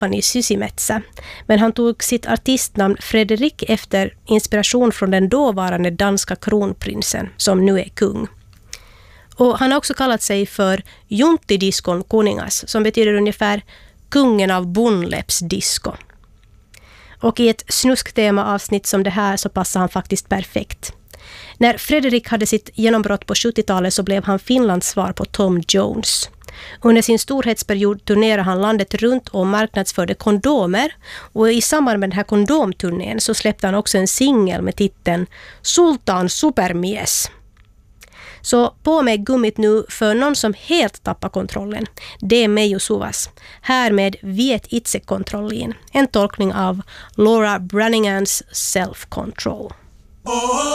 pappan i Sysimetsa, men han tog sitt artistnamn Frederik efter inspiration från den dåvarande danska kronprinsen som nu är kung. Och han har också kallat sig för Juntidiskon kuningas, som betyder ungefär kungen av bonläppsdisco. Och i ett snusktema-avsnitt som det här så passar han faktiskt perfekt. När Frederik hade sitt genombrott på 70-talet så blev han Finlands svar på Tom Jones. Under sin storhetsperiod turnerade han landet runt och marknadsförde kondomer, och i samband med den här kondomturnén så släppte han också en singel med titeln Sultan Supermies. Så på med gummit nu för någon som helt tappar kontrollen. Det är Meijo Suvas. Här med Viet itsekontrollin. En tolkning av Laura Branningans Self-Control.